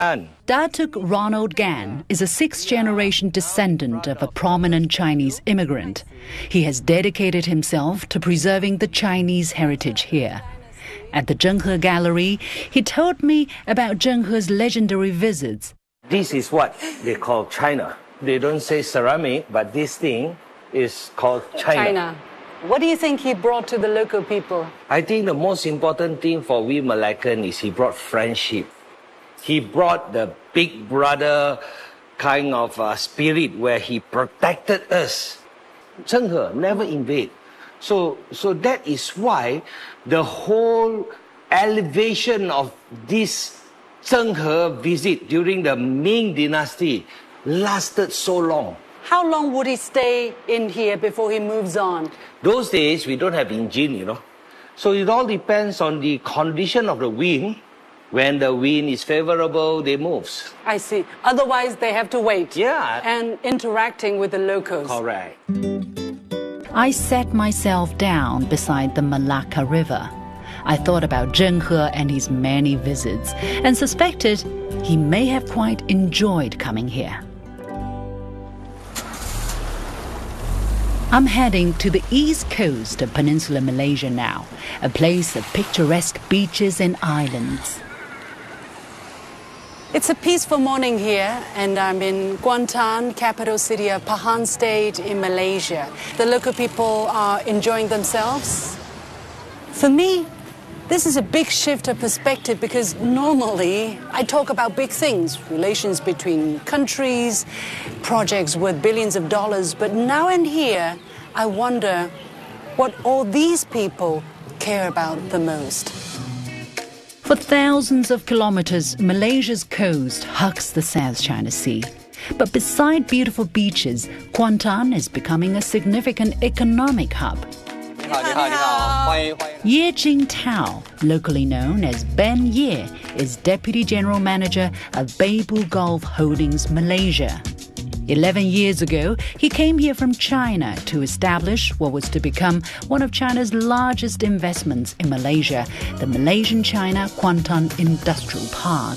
Datuk Ronald Gan is a sixth-generation descendant of a prominent Chinese immigrant. He has dedicated himself to preserving the Chinese heritage here. At the Zhenghe Gallery, he told me about Zhenghe's legendary visits. This is what they call China. They don't say ceramic, but this thing is called China. What do you think he brought to the local people? I think the most important thing for we Malaccan is he brought friendship. He brought the big brother kind of spirit where he protected us. Zhenghe never invade. So that is why the whole elevation of this Zhenghe visit during the Ming Dynasty lasted so long. How long would he stay in here before he moves on? Those days, we don't have engine, So it all depends on the condition of the wind. When the wind is favorable, they move. I see. Otherwise, they have to wait. Yeah. And interacting with the locals. Correct. I sat myself down beside the Malacca River. I thought about Zhenghe and his many visits and suspected he may have quite enjoyed coming here. I'm heading to the east coast of Peninsular Malaysia now, a place of picturesque beaches and islands. It's a peaceful morning here, and I'm in Kuantan, capital city of Pahang State in Malaysia. The local people are enjoying themselves. For me, this is a big shift of perspective because normally I talk about big things, relations between countries, projects worth billions of dollars, but now and here I wonder what all these people care about the most. For thousands of kilometers, Malaysia's coast hugs the South China Sea. But beside beautiful beaches, Kuantan is becoming a significant economic hub. Ye Jingtao, locally known as Ben Ye, is Deputy General Manager of Beibu Gulf Holdings Malaysia. 11 years ago, he came here from China to establish what was to become one of China's largest investments in Malaysia, the Malaysian-China Kuantan Industrial Park.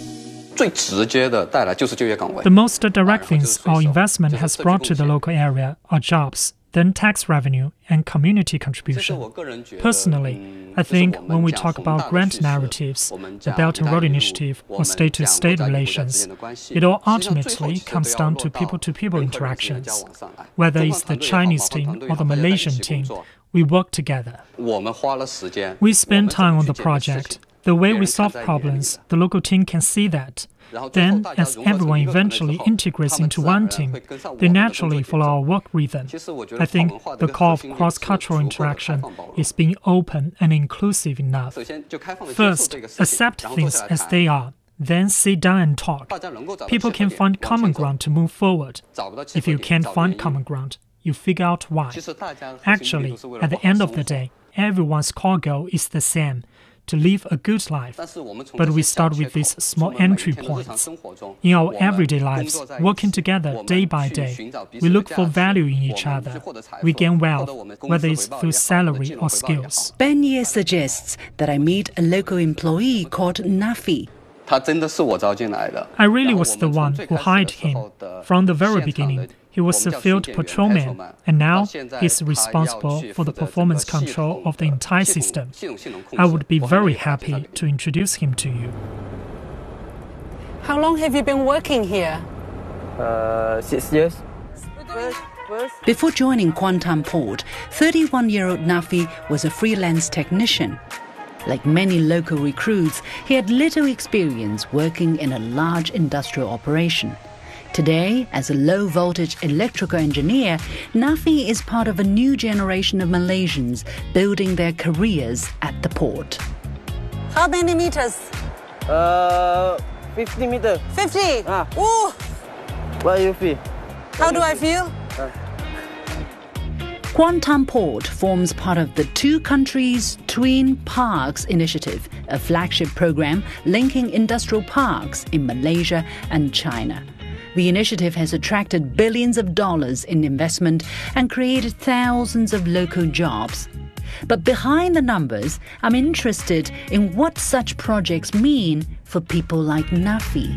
The most direct things our investment has brought to the local area are jobs, then tax revenue and community contribution. Personally, I think when we talk about grand narratives, the Belt and Road Initiative or state-to-state relations, it all ultimately comes down to people-to-people interactions. Whether it's the Chinese team or the Malaysian team, we work together. We spend time on the project. The way we solve problems, the local team can see that. Then, as everyone eventually integrates into one team, they naturally follow our work rhythm. I think the call of cross-cultural interaction is being open and inclusive enough. First, accept things as they are. Then sit down and talk. People can find common ground to move forward. If you can't find common ground, you figure out why. Actually, at the end of the day, everyone's core goal is the same: to live a good life. But we start with these small entry points. In our everyday lives, working together day by day, we look for value in each other. We gain wealth, whether it's through salary or skills. Ben Ye suggests that I meet a local employee called Nafi. I really was the one who hired him. From the very beginning, he was a field patrolman, and now he's responsible for the performance control of the entire system. I would be very happy to introduce him to you. How long have you been working here? 6 years. Before joining Kuantan Port, 31-year-old Nafi was a freelance technician. Like many local recruits, he had little experience working in a large industrial operation. Today, as a low-voltage electrical engineer, Nafi is part of a new generation of Malaysians building their careers at the port. How many meters? 50 meters. 50? Ooh! What do you feel? How do I feel? Kuantan Port forms part of the Two Countries, Twin Parks initiative, a flagship program linking industrial parks in Malaysia and China. The initiative has attracted billions of dollars in investment and created thousands of local jobs. But behind the numbers, I'm interested in what such projects mean for people like Nafi.